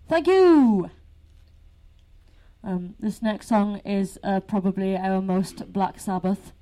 Thank you! This next song is probably our most Black Sabbath